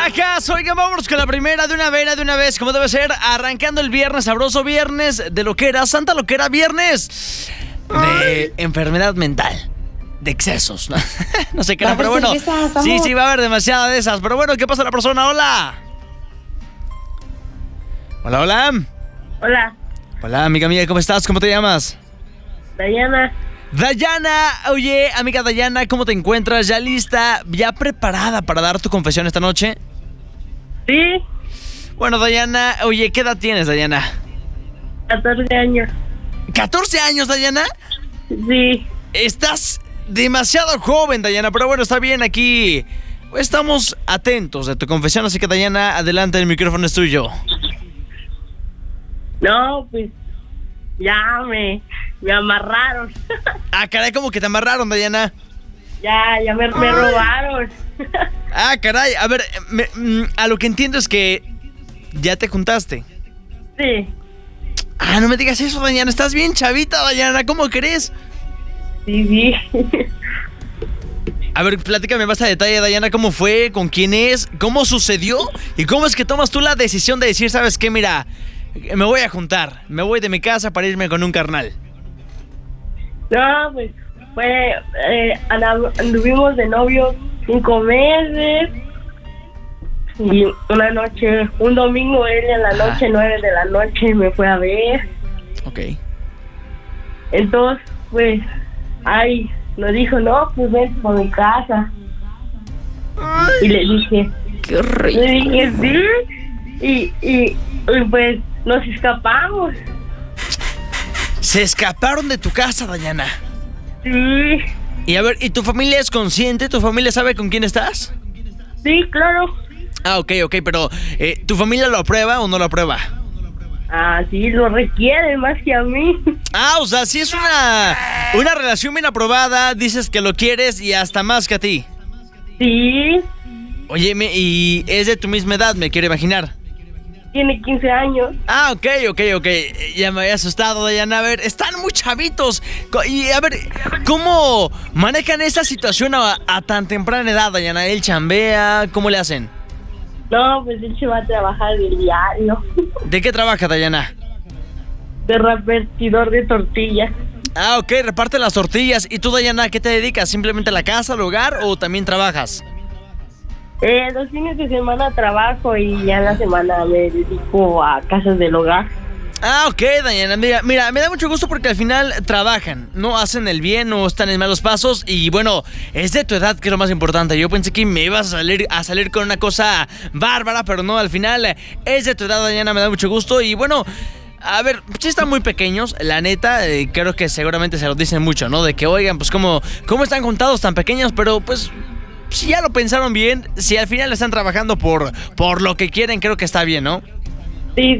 ventajas. Oigan, vámonos con la primera de una vez, como debe ser, arrancando el viernes, sabroso viernes de lo que era, santa lo que era viernes de enfermedad mental, de excesos, ¿no? No sé qué era, pero bueno, sí, va a haber demasiada de esas, pero bueno, ¿qué pasa la persona? Hola. Hola, amiga mía, ¿cómo estás? ¿Cómo te llamas? Dayana, oye, amiga Dayana, ¿cómo te encuentras? ¿Ya lista? ¿Ya preparada para dar tu confesión esta noche? sí, Bueno, Dayana, oye, ¿qué edad tienes, Dayana? 14 años. ¿14 años, Dayana? Sí, Estás demasiado joven, Dayana, pero bueno, está bien, aquí estamos atentos de tu confesión, así que, Dayana, adelante, el micrófono es tuyo. no, pues ya me amarraron. Ah, caray, ¿cómo que te amarraron, Dayana? ya me robaron. Ah, caray, a ver, a lo que entiendo es que ya te juntaste. Sí, Ah, no me digas eso, Dayana, estás bien chavita, Dayana, ¿cómo crees? sí. A ver, platícame más a detalle, Dayana, ¿cómo fue? ¿Con quién es? ¿Cómo sucedió? ¿Y cómo es que tomas tú la decisión de decir, sabes qué, mira, me voy a juntar, me voy de mi casa para irme con un carnal? No, pues anduvimos de novios 5 meses. Y una noche, un domingo, él en la noche, 9 de la noche, me fue a ver. Ok. Entonces, pues, nos dijo, no, pues ven por mi casa. Y le dije, Qué rico. le dije, sí. Y pues nos escapamos. Se escaparon de tu casa, Dayana. Sí, Y a ver, ¿y tu familia es consciente? ¿Tu familia sabe con quién estás? sí, claro. Ah, ok, pero ¿tu familia lo aprueba o no lo aprueba? Ah, sí, lo requiere más que a mí. Ah, o sea, sí es una relación bien aprobada, dices que lo quieres y hasta más que a ti. Sí, Oye, y es de tu misma edad, me quiero imaginar. tiene 15 años. Ah, ok. Ya me había asustado, Dayana. A ver, están muy chavitos. Y a ver, ¿cómo manejan esa situación a tan temprana edad, Dayana? ¿Él chambea? ¿Cómo le hacen? No, pues él se va a trabajar del diario. ¿De qué trabaja, Dayana? De repartidor de tortillas. Ah, ok, reparte las tortillas. ¿Y tú, Dayana, a qué te dedicas? ¿Simplemente a la casa, al hogar o también trabajas? Los fines de semana trabajo y ya en la semana me dedico a casas del hogar. Ah, ok, Dayana, mira, me da mucho gusto porque al final trabajan, no hacen el bien, no están en malos pasos y bueno, es de tu edad que es lo más importante. Yo pensé que me ibas a salir con una cosa bárbara, pero no, al final es de tu edad, Dayana, me da mucho gusto y bueno, a ver, sí están muy pequeños, la neta, creo que seguramente se lo dicen mucho, ¿no? De que, oigan, pues cómo están contados tan pequeños, pero pues si ya lo pensaron bien, si al final están trabajando por lo que quieren, creo que está bien, ¿no? Sí.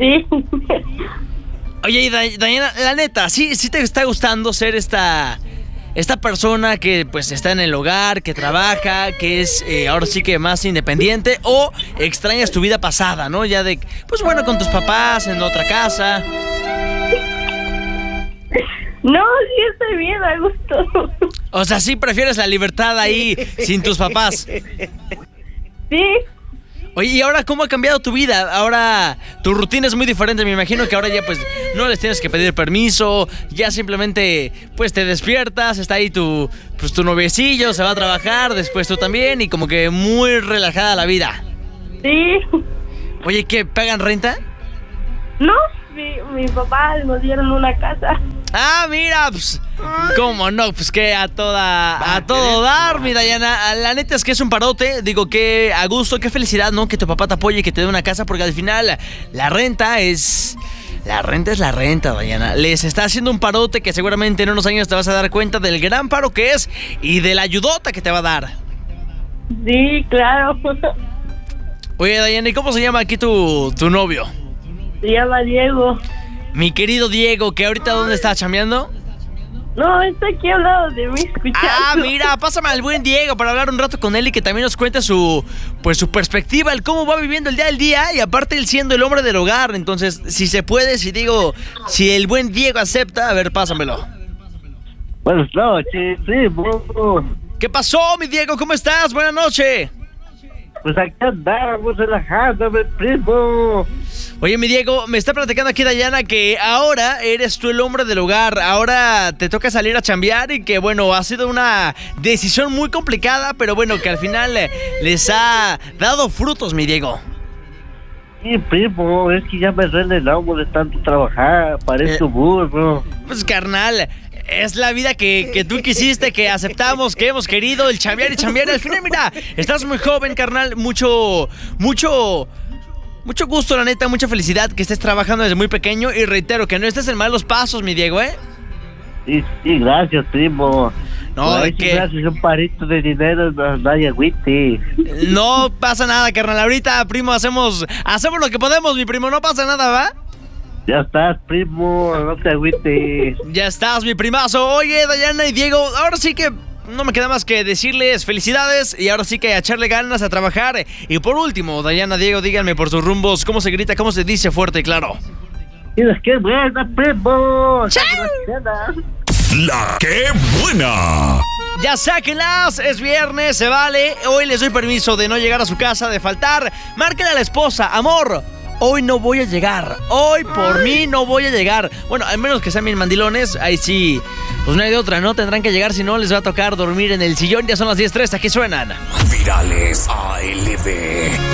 Oye, y Dayana, la neta, ¿sí te está gustando ser esta persona que pues está en el hogar, que trabaja, que es ahora sí que más independiente? ¿O extrañas tu vida pasada, no? Ya de, pues bueno, con tus papás, en otra casa. No, sí estoy bien, a gusto. O sea, ¿sí prefieres la libertad ahí, sin tus papás? Sí, Oye, ¿y ahora cómo ha cambiado tu vida? Ahora tu rutina es muy diferente, me imagino que ahora ya pues no les tienes que pedir permiso, ya simplemente pues te despiertas, está ahí tu noviecillo, se va a trabajar, después tú también y como que muy relajada la vida. sí. Oye, ¿qué? ¿Pagan renta? No, mi papá nos dieron una casa. Ah, mira, pues, ¿cómo no? Pues que a todo dar, mi Dayana. La neta es que es un parote, digo que a gusto, qué felicidad, ¿no? Que tu papá te apoye y que te dé una casa, porque al final la renta es la renta, Dayana. Les está haciendo un parote que seguramente en unos años te vas a dar cuenta del gran paro que es y de la ayudota que te va a dar. Sí, claro. Oye, Dayana, ¿y cómo se llama aquí tu novio? Se llama Diego. Mi querido Diego, que ahorita ¿dónde está chambeando? No, está aquí al lado de mí escuchando. Ah, mira, pásame al buen Diego para hablar un rato con él y que también nos cuente su perspectiva, el cómo va viviendo el día al día y aparte él siendo el hombre del hogar. Entonces, si se puede, si el buen Diego acepta, a ver, pásamelo. Buenas noches, sí, bro. ¿Qué pasó, mi Diego? ¿Cómo estás? Buenas noches. Pues aquí andamos relajándome, primo. Oye, mi Diego, me está platicando aquí Dayana que ahora eres tú el hombre del hogar, ahora te toca salir a chambear y que bueno, ha sido una decisión muy complicada, pero bueno, que al final les ha dado frutos, mi Diego. Sí, primo, es que ya me duele el hombro de tanto trabajar, parezco burro. Pues carnal, es la vida que tú quisiste, que aceptamos, que hemos querido, el chambear y chambear. Al final, mira, estás muy joven, carnal, mucho gusto, la neta, mucha felicidad que estés trabajando desde muy pequeño y reitero que no estés en malos pasos, mi Diego, ¿eh? Sí, gracias, primo. No, ¿de qué? Gracias, un parito de dinero, no hay agüite. No pasa nada, carnal. Ahorita, primo, hacemos lo que podemos, mi primo. No pasa nada, ¿va? Ya estás, primo, no te agüites. Ya estás, mi primazo. Oye, Dayana y Diego, ahora sí que no me queda más que decirles felicidades y ahora sí que a echarle ganas a trabajar. Y por último, Dayana, Diego, díganme por sus rumbos, ¿cómo se grita, cómo se dice fuerte y claro? ¡Mira qué buena, primo! ¡Chao! ¡La qué buena! Ya sáquenlas, es viernes, se vale. Hoy les doy permiso de no llegar a su casa, de faltar. Márquenle a la esposa, amor, hoy no voy a llegar. Hoy por mí no voy a llegar. Bueno, al menos que sean mis mandilones, ahí sí, pues no hay de otra, ¿no? Tendrán que llegar, si no les va a tocar dormir en el sillón. Ya son las 10:03, aquí suenan Virales ALB.